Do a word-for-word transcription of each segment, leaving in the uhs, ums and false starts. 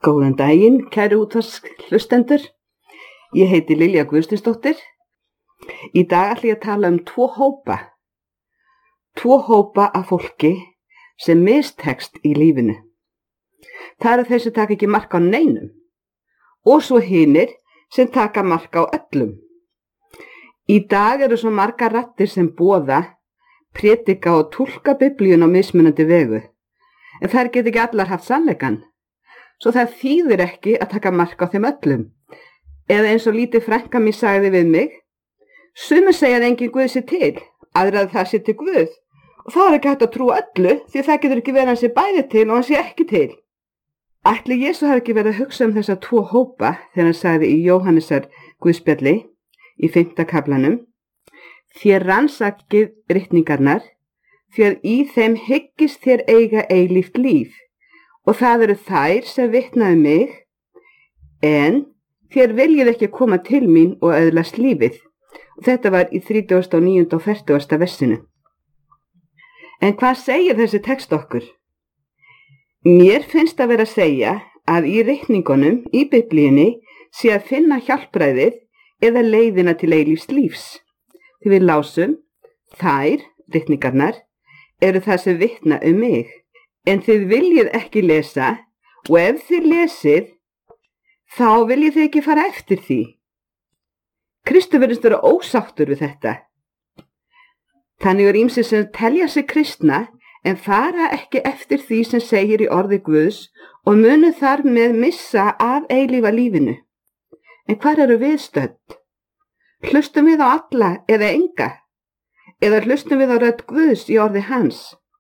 Góðan daginn, kæru útvarpshlustendur. Ég heiti Lilja Guðsteinsdóttir. Í dag ætla ég að tala um tvo hópa. Tvo hópa af fólki sem mistekst í lífinu. Það eru þeir sem taka ekki mark á neinum og svo hinir sem taka mark á öllum. Í dag eru svo margar raddir sem boða, prédika og túlka Biblíuna á mismunandi vegu. En þær get ekki allar haft sannleikann. Svo það þýðir ekki að taka mark á þeim öllum. Eða eins og lítið frænka mín sagði við mig, sumir segja að engin Guð sé til, aðra að það sé til Guð. Og þá er ekki hægt að trúa öllu, því það getur ekki verið hann sé bæði til og hann sé ekki til. Ætli Jesú hafi ekki verið að hugsa um þessa tvo hópa þegar hann sagði í Jóhannesar Guðspjalli í fimmta kaflanum, þér rannsakið ritningarnar, því að í þeim hyggist þér eiga eilíft líf, og það eru þær sem vitnaðu mig, en þér viljið ekki koma til mín og öðlast lífið. Og þetta var í þrítugasta og níunda og fertugasta versinu. En hvað segir þessi text okkur? Mér finnst að vera að segja að í ritningunum í Biblíunni sé að finna hjálpræðið eða leiðina til eilífs lífs. Því við lásum, þær, ritningarnar, eru það sem vitna um mig. En þið viljið ekki lesa, og ef þið lesið, þá viljið þið ekki fara eftir því. Kristur virðist vera ósáttur við þetta. Þannig er ýmsir sem telja sig kristna, en fara ekki eftir því sem segir í orði Guðs og munu þar með missa af eilífa lífinu. En hvar eru við stödd? Hlustum við á alla eða enga? Eða hlustum við á rödd Guðs í orði hans?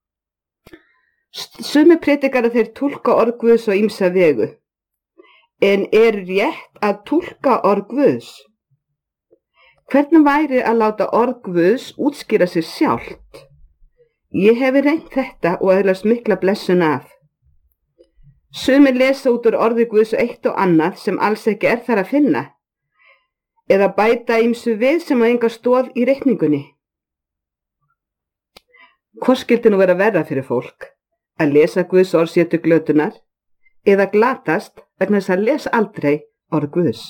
Sumir prédikar að þeir túlka orð Guðs á ýmsa vegu. En er rétt að túlka orð Guðs? Hvernig væri að láta orð Guðs útskýra sig sjálft? Ég hefi reynt þetta og öðlast mikla blessun af. Sumir lesa út úr orði Guðs eitt og annað sem alls ekki er þar að finna, eða bæta ýmsu við sem á enga stoð í reikningunni. Hvor skyldi nú vera verra fyrir fólk? Að lesa Guðs orð sér til glötunar, eða glatast vegna þess að lesa aldrei orð Guðs.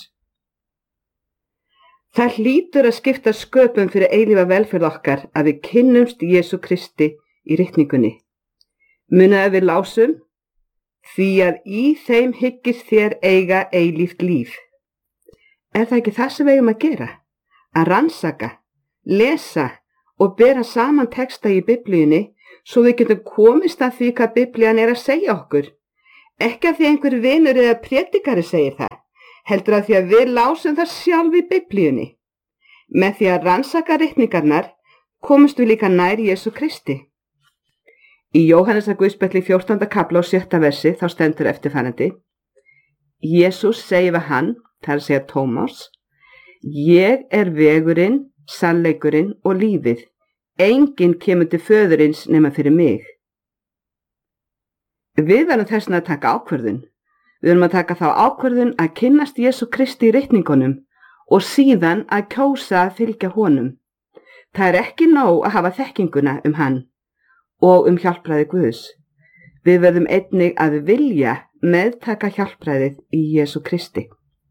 Það hlýtur að skipta sköpum fyrir eilífa velferð okkar að við kynnumst Jesú Kristi í ritningunni. Munið að við lásum, því að í þeim hyggist þér eiga eilíft líf. Er það ekki það sem við eigum að gera? Að rannsaka, lesa og bera saman texta í Biblíunni svo við getum komist að því hvað Biblían er að segja okkur. Ekki að því einhver vinur eða prédikari segir það, heldur að því að við lásum það sjálf í Biblíunni. Með því að rannsaka ritningarnar komumst við líka nær Jesú Kristi. Í Jóhannesar Guðspjalli fjórtánda kafla og sjötta versi þá stendur eftirfarandi: Jesús segir við hann, það er að segja Tómas, ég er vegurinn, sannleikurinn og lífið. Enginn kemur til föðurins nema fyrir mig. Við verðum þess vegna að taka ákvörðun. Við verðum að taka þá ákvörðun að kynnast Jesú Kristi í ritningunum og síðan að kjósa að fylgja honum. Það er ekki nóg að hafa þekkinguna um hann og um hjálpræði Guðs. Við verðum einnig að vilja meðtaka hjálpræðið í Jesú Kristi.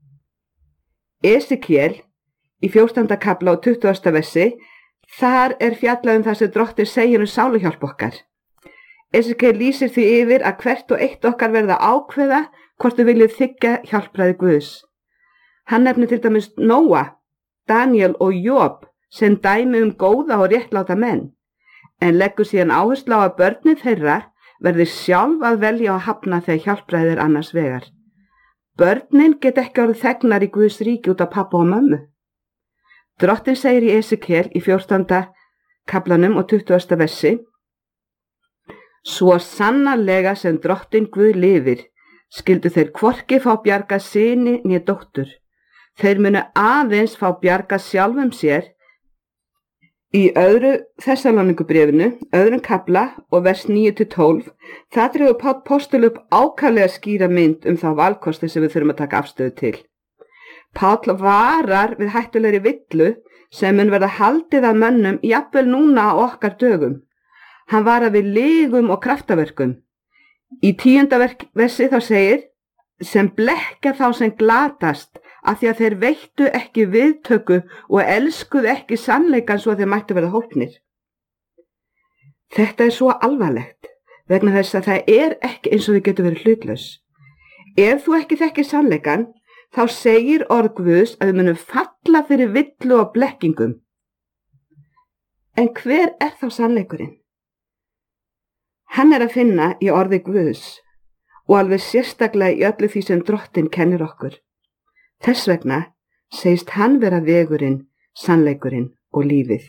Esekiel í fjórtánda kafla og tuttugasta versi, þar er fjallað um það sem Drottinn segir um sáluhjálp okkar. Esekiel lýsir því yfir að hvert og eitt okkar verða ákveða hvort við viljum þiggja hjálpræði Guðs. Hann nefnir til dæmis Nóa, Daniel og Job sem dæmi um góða og réttláta menn, en leggur síðan áherslu á að börnin þeirra verði sjálf að velja að hafna þegar hjálpræði er annars vegar. Börnin get ekki orðið þegnar í Guðs ríki út af pappa og mömmu. Drottinn segir í Esekiel í fjórtánda kaflanum og tuttugasta versi: Svo sannarlega sem Drottinn Guð lifir, skyldu þeir hvorki fá bjarga syni né dóttur. Þeir munu aðeins fá bjarga sjálfum sér. Í öðru Þessalóníkubréfinu, öðrum kafla og vers níu til tólf, það dregur Páll postuli upp ákaflega skýra mynd um þá valkosti sem við þurfum að taka afstöðu til. Páll varar við hættulegri villu sem mun verða haldið af mönnum jafnvel núna á okkar dögum. Hann varar við lygum og kraftaverkum. Í tíunda versi þá segir: sem blekja þá sem glatast af því að þeir veittu ekki viðtöku og elskuðu ekki sannleikan svo að þeir mættu verða hólpnir. Þetta er svo alvarlegt vegna þess að það er ekki eins og þau getur verið hlutlaus. Ef þú ekki þekkir sannleikan, þá segir orð Guðs að við munum falla fyrir villu og blekkingum. En hver er þá sannleikurinn? Hann er að finna í orði Guðs og alveg sérstaklega í öllu því sem Drottinn kennir okkur. Þess vegna segist hann vera vegurinn, sannleikurinn og lífið.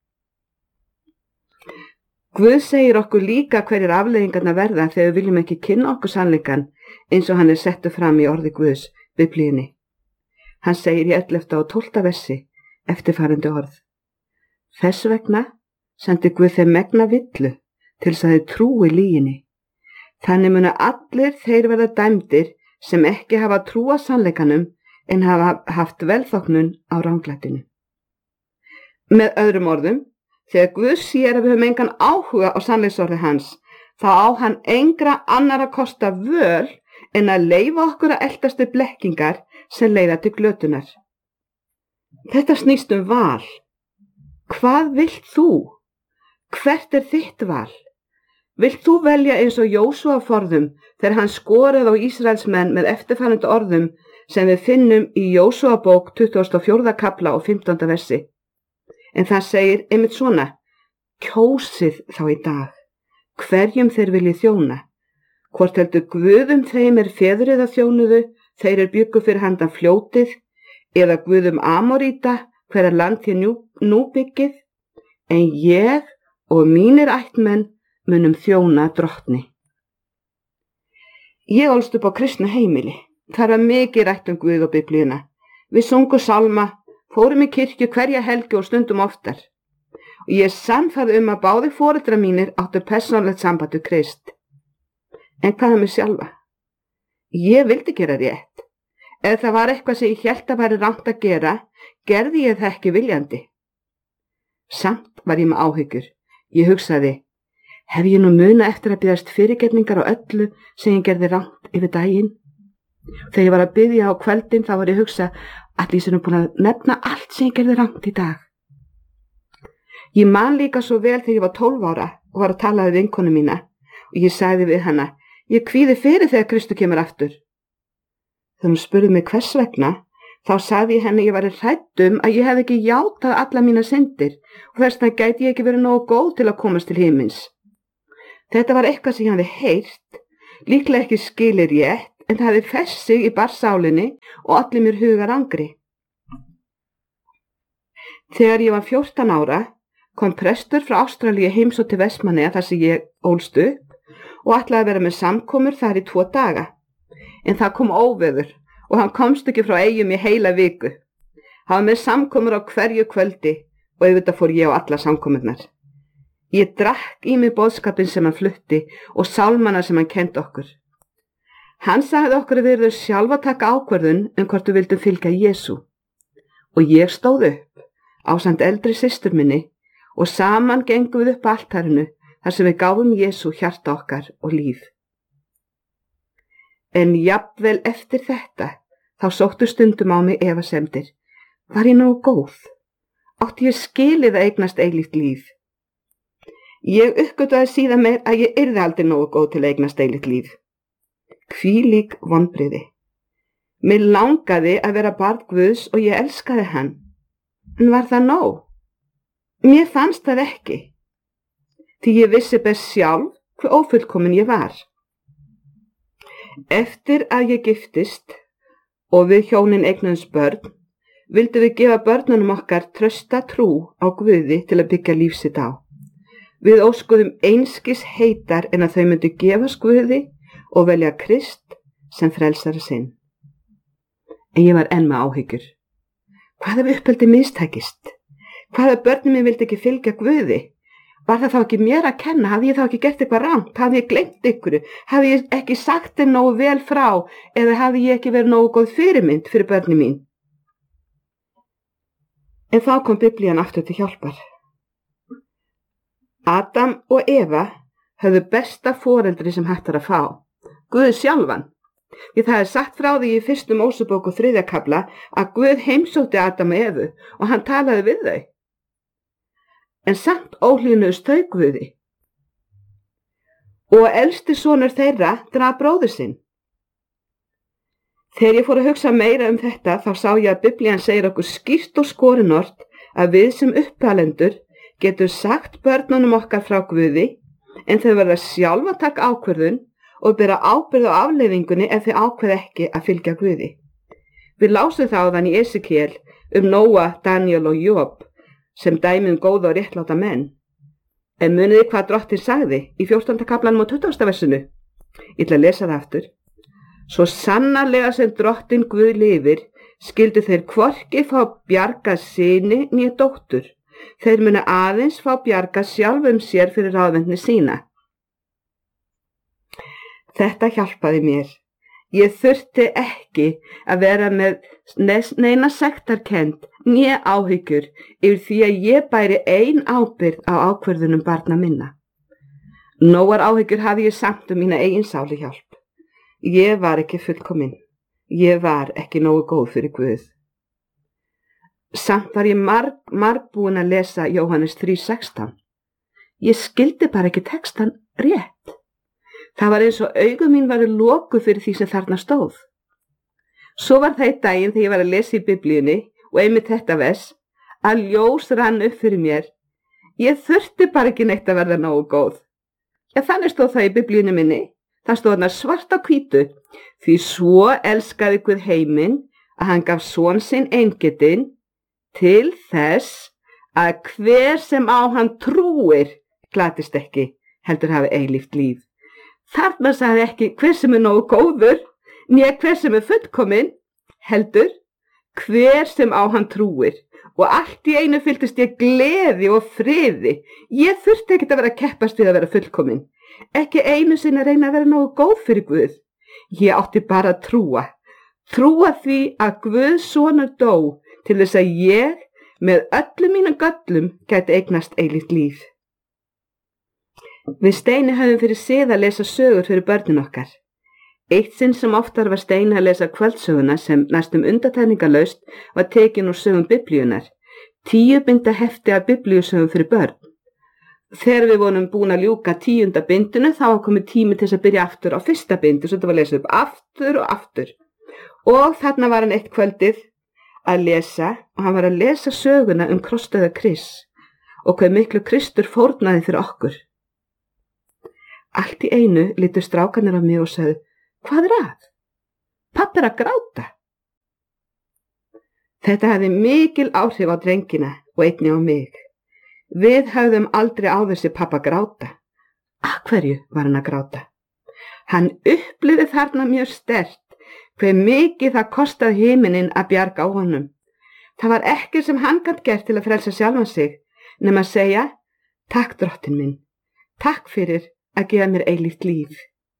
Guð segir okkur líka hverjir afleiðingarnar verða þegar við viljum ekki kynna okkur sannleikan eins og hann er settur fram í orði Guðs, Biblíunni. Hann segir í ellefta og tólfta versi eftirfarandi orð. Þess vegna sendi Guð þeim megna villu til þess að þeir trúi lyginni. Þannig munu allir þeir verða dæmdir sem ekki hafa trúað sannleikanum en hafa haft velþóknun á ranglætinu. Með öðrum orðum, þegar Guð sér að við höfum engan áhuga á sannleiksorði hans, þá á hann engra annara kosta völ en að leyfa okkur að eltast við blekkingar sem leiða til glötunar. Þetta snýst um val. Hvað vilt þú? Hvert er þitt val? Vilt þú velja eins og Jósúa forðum þegar hann skoraði á Ísraelsmenn með eftirfarandi orðum sem við finnum í Jósúa bók tuttugasta og fjórða kafla og fimmtánda versi. En það segir einmitt svona: kjósið þá í dag, hverjum þeir viljið þjóna. Hvort heldur Guðum þeim er feður eða þjónuðu, þeir er byggu fyrir handan fljótið, eða Guðum Amoríta, hverja land þér nú, nú byggið, en ég og mínir ættmenn munum þjóna Drottni. Ég ólst upp á kristnu heimili. Það var mikið rætt um Guð og Biblíuna. Við sungum salma, fórum í kirkju hverja helgi og stundum oftar. Og ég er sannfærð um að báðir foreldrar mínir áttu persónulegt samband við Krist. En hvað er mig sjálfa? Ég vildi gera rétt. Ef það var eitthvað sem ég hélt að væri rangt að gera, gerði ég það ekki viljandi. Samt var ég með áhyggjur. Ég hugsaði, hef ég nú muna eftir að biðjast fyrirgefningar á öllu sem ég gerði rangt yfir daginn? Þegar ég var að biðja á kvöldin þá var ég að hugsa að ég sé nú búin að nefna allt sem ég gerði rangt í dag. Ég man líka svo vel þegar ég var tólf ára og var að tala við vinkonu mína og ég sagði við hana, ég kvíði fyrir þegar Kristur kemur aftur. Þegar hún spurði mig hvers vegna, þá sagði ég henni ég væri hrædd um að ég hef ekki játað alla mína syndir og þess vegna gæti ég ekki verið nógu góð til að komast til himins. Þetta var eitthvað sem ég hafði heyrt, líklega ekki skilið rétt, en það hafði fest sig í barsálinni og allir mér hugar angri. Þegar ég var fjórtán ára kom prestur frá Ástralíu heims og til Vestmannaeyja þar sem ég ólst upp og ætlaði að vera með samkomur þar í tvo daga. En það kom óveður og hann komst ekki frá Eyjum í heila viku. Hann var með samkomur á hverju kvöldi og auðvitað fór ég á alla samkomurnar. Ég drakk í mig boðskapinn sem hann flutti og sálmana sem hann kenndi okkur. Hann sagði okkur að við erum sjálf að taka ákvörðun um hvort við vildum fylgja Jesú. Og ég stóð upp ásamt eldri systur minni og saman gengum við upp á altarinu þar sem við gáfum Jesú hjarta okkar og líf. En jafnvel eftir þetta þá sóttu stundum á mig efasemdir. Var ég nógu góð? Átti ég skilið að eignast eilíft líf? Ég uppgötvaði síðan meir að ég yrði aldrei nógu góð til að eignast eilíft líf. Hvílík vonbrigði. Mér langaði að vera barn Guðs og ég elskaði hann. En var það nóg? Mér fannst það ekki. Því ég vissi best sjálf hve ófullkomin ég var. Eftir að ég giftist og við hjónin eignuðumst börn, vildum við gefa börnunum okkar trausta trú á Guði til að byggja líf sitt á. Við óskuðum einskis heitar en að þau myndu gefast Guði og velja Krist sem frelsara sinn. En ég var enn með áhyggjur. Hvað ef uppeldi mistækist? Hvað ef börnum mér vildi ekki fylgja Guði? Var það þá ekki mér að kenna? Hafði ég þá ekki gert eitthvað rangt? Hafði ég gleymt ykkur? Hafði ég ekki sagt þeim nógu vel frá? Eða hafði ég ekki verið nógu góð fyrirmynd fyrir börnin mín? En þá kom Biblían aftur til hjálpar. Adam og Eva höfðu besta foreldri sem hægt var að fá. Guð sjálfan. Því það er sagt frá því í fyrstu Mósebók og þriðja kafla að Guð heimsótti Adam og Evu og hann talaði við þau. En samt óhlýðnuðust þau Guði. Og elsti sonur þeirra drap bróður sinn. Þegar ég fór að hugsa meira um þetta þá sá ég að Biblían segir okkur skýrt og skorinort að við sem uppalendur getum sagt börnunum okkar frá Guði en þau verða sjálf að taka ákvörðun og bera ábyrgð á afleiðingunni ef þau ákveða ekki að fylgja Guði. Við lásum það áðan í Esekiel um Nóa, Daniel og Job sem dæmi um góða og réttláta menn. En muniði hvað Drottinn sagði í fjórtánda kaflanum og tuttugasta versinu? Ég ætla að lesa það aftur. Svo sannarlega sem Drottinn Guð lifir, skyldu þeir hvorki fá bjargað syni né dóttur. Þeir munu aðeins fá bjargað sjálfum sér fyrir ráðvendni sína. Þetta hjálpaði mér. Ég þurfti ekki að vera með neina sektarkennd né áhyggjur yfir því að ég bæri ein ábyrgð á ákvörðunum barna minna. Nógar áhyggjur hafði ég samt um mína eigin sálu hjálp. Ég var ekki fullkomin. Ég var ekki nógu góð fyrir Guð. Samt var ég marg, marg búin að lesa Jóhannes þrjú sextán. Ég skildi bara ekki textan rétt. Það var eins og augu mín varu lokuð fyrir því sem þarna stóð. Svo var það einn daginn þegar ég var að lesa í Biblíunni og einmitt þetta vers að ljós rann upp fyrir mér. Ég þurfti bara ekki neitt að verða nógu góð. Ja, þannig stóð það í Biblíunni minni. Það stóð þarna svart á hvítu. Því svo elskaði Guð heiminn að hann gaf son sinn eingetinn til þess að hver sem á hann trúir glatist ekki, heldur hafi eilíft líf. Þarna sagði ekki hver sem er nógu góður, né hver sem er fullkominn, heldur hver sem á hann trúir. Og allt í einu fylltist ég gleði og friði. Ég þurfti ekkert að vera að keppast við að vera fullkominn. Ekki einu sinni að reyna að vera nógu góð fyrir Guð. Ég átti bara að trúa. Trúa því að Guðs sonur dó til þess að ég með öllum mínum göllum gæti eignast eilíft líf. Við Steini höfum fyrir sið að lesa sögur fyrir börnin okkar. Eitt sinn sem oftar var Steini að lesa kvöldsöguna sem næstum undantekningarlaust var tekin úr sögum Biblíunnar. Tíu binda hefti af biblíusögum fyrir börn. Þegar við vorum búin að ljúka tíunda bindinu þá var komið tími til þess að byrja aftur á fyrsta bindu, svo þetta var að lesa upp aftur og aftur. Og þarna var hann eitt kvöldið að lesa og hann var að lesa söguna um krossdauða Krists og hvað miklu Kristur fórnaði fyrir okkur. Allt í einu litu strákarnir á mig og sagði, hvað er að? Pappi er að gráta. Þetta hefði mikil áhrif á drengina og einnig á mig. Við höfðum aldrei á þessi pappa gráta. Af hverju var hann að gráta? Hann upplifði þarna mjög sterkt hve mikið það kostaði himininn að bjarga á honum. Það var ekki sem hann gat gert til að frelsa sjálfan sig, nema að segja, takk Drottinn minn, takk fyrir að gefa mér eilíft líf.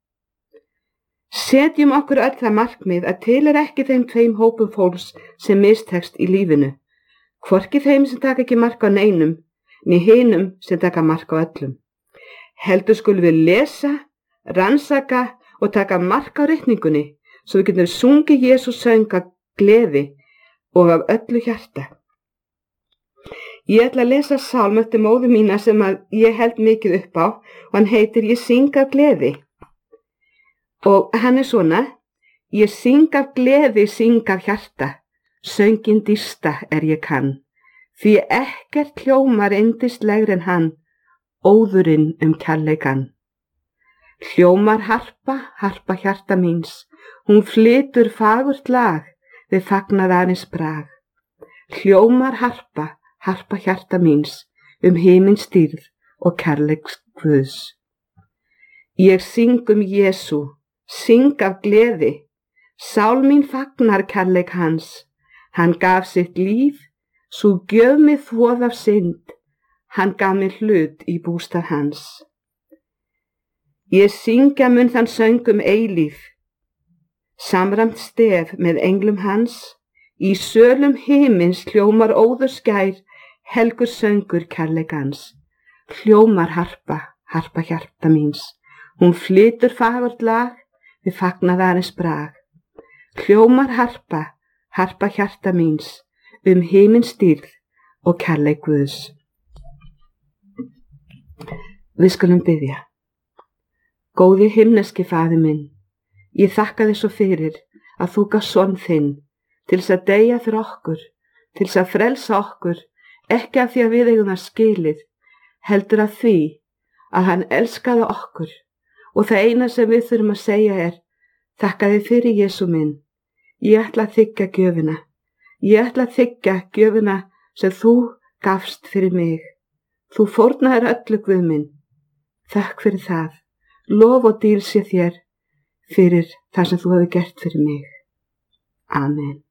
Setjum okkur öll það markmið að til er ekki þeim tveim hópum fólks sem mistekst í lífinu, hvorki þeim sem taka ekki mark á neinum, né hinum sem taka mark á öllum. Heldur skulum við lesa, rannsaka og taka mark á reikningunni, svo við getum sungið Jesú söng af gleði og af öllu hjarta. Ég ætla að lesa sálm eftir móður mína sem að ég held mikið upp á og hann heitir Ég syng af gleði. Og hann er svona, ég syng af gleði, syng af hjarta, söngin dýrsta er ég kann, því ekkert hljómar yndislegri en hann, óðurinn um kærleikann. Hljómar harpa, harpa hjarta míns, hún flytur fagurt lag við fagnaðarins brag. Hljómar harpa, harpa hjarta míns um himins dýrð og kærleiks Guðs. Ég syng um Jesú, syng af gleði, sál mín fagnar kærleik hans. Hann gaf sitt líf, svo gjöf mig þvoð af synd, hann gaf mig hlut í bústað hans. Ég syngja mun þann söng um eilíf, samræmt stef með englum hans, í sölum himins hljómar óður skær, helgur söngur kærleikans. Hljómar harpa, harpa hjarta míns, hún flytur fagurt lag við fagnaðarins brag. Hljómar harpa, harpa hjarta míns, um himins dýrð og kærleik Guðs. Við skulum biðja. Góði himneski Faðir minn, ég þakka þér svo fyrir að þú gafst son þinn til þess að deyja fyrir okkur, til þess að frelsa okkur, ekki af því að við eigum það skilið, heldur af því að hann elskaði okkur, og það eina sem við þurfum að segja er: þakka þér fyrir Jesú minn, ég ætla að þiggja gjöfina, ég ætla að þiggja gjöfina sem þú gafst fyrir mig. Þú fórnaðir öllu, Guð minn. Þakk fyrir það. Lof og dýrð sé þér fyrir það sem þú hefur gert fyrir mig. Amen.